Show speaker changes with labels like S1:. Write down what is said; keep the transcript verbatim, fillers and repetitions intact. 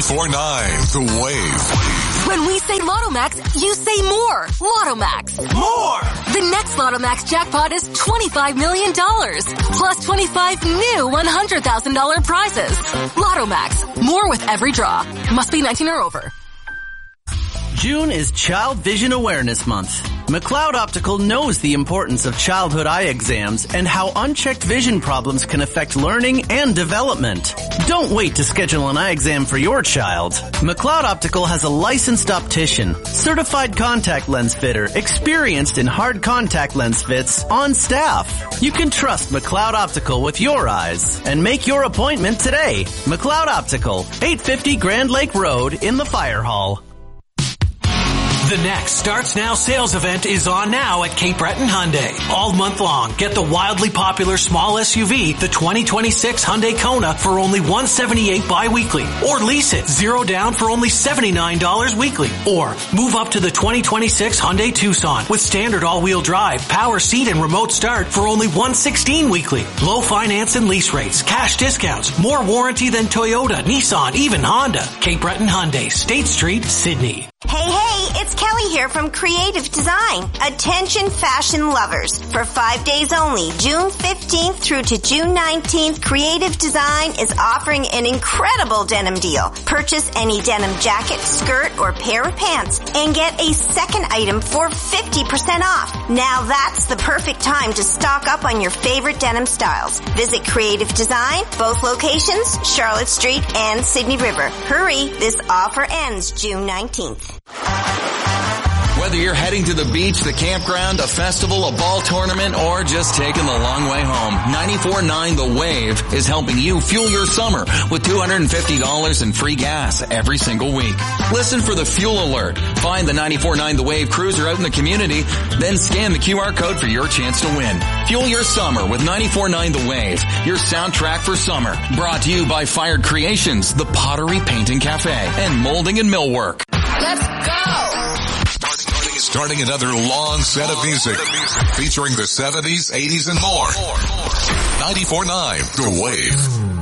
S1: ninety-four point nine The Wave.
S2: When we say Lotto Max, you say more. Lotto Max.
S3: More!
S2: The next Lotto Max jackpot is twenty-five million dollars. Plus twenty-five new one hundred thousand dollars prizes. Lotto Max. More with every draw. Must be nineteen or over.
S4: June is Child Vision Awareness Month. McLeod Optical knows the importance of childhood eye exams and how unchecked vision problems can affect learning and development. Don't wait to schedule an eye exam for your child. McLeod Optical has a licensed optician, certified contact lens fitter, experienced in hard contact lens fits on staff. You can trust McLeod Optical with your eyes and make your appointment today. McLeod Optical, eight fifty Grand Lake Road in the Fire Hall.
S3: The next Starts Now sales event is on now at Cape Breton Hyundai. All month long, get the wildly popular small S U V, the twenty twenty-six Hyundai Kona, for only one hundred seventy-eight dollars bi-weekly. Or lease it, zero down for only seventy-nine dollars weekly. Or move up to the twenty twenty-six Hyundai Tucson with standard all-wheel drive, power seat, and remote start for only one hundred sixteen dollars weekly. Low finance and lease rates, cash discounts, more warranty than Toyota, Nissan, even Honda. Cape Breton Hyundai, State Street, Sydney.
S5: Hey, hey, it's Kelly here from Creative Design. Attention fashion lovers. For five days only, June fifteenth through to June nineteenth, Creative Design is offering an incredible denim deal. Purchase any denim jacket, skirt, or pair of pants and get a second item for fifty percent off. Now that's the perfect time to stock up on your favorite denim styles. Visit Creative Design, both locations, Charlotte Street and Sydney River. Hurry, this offer ends June nineteenth.
S6: Whether you're heading to the beach, the campground, a festival, a ball tournament, or just taking the long way home, ninety-four point nine The Wave is helping you fuel your summer with two hundred fifty dollars in free gas every single week. Listen for the fuel alert. Find the ninety-four point nine The Wave cruiser out in the community, then scan the Q R code for your chance to win. Fuel your summer with ninety-four point nine The Wave, your soundtrack for summer. Brought to you by Fired Creations, the Pottery Painting Cafe, and Molding and Millwork.
S2: Let's go!
S1: Starting another long set of music featuring the seventies, eighties, and more. ninety-four point nine The Wave.